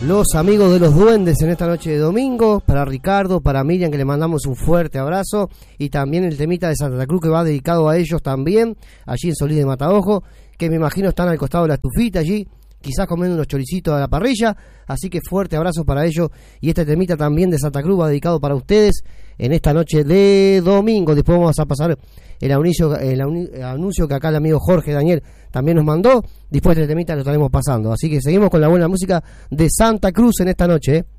Los amigos de los duendes en esta noche de domingo, para Ricardo, para Miriam, que le mandamos un fuerte abrazo, y también el temita de Santa Cruz que va dedicado a ellos también, allí en Solís de Mataojo, que me imagino están al costado de la estufita allí, quizás comiendo unos choricitos a la parrilla, así que fuerte abrazo para ellos, y este temita también de Santa Cruz va dedicado para ustedes en esta noche de domingo. Después vamos a pasar el anuncio que acá el amigo Jorge Daniel también nos mandó. Después del temita lo estaremos pasando, así que seguimos con la buena música de Santa Cruz en esta noche,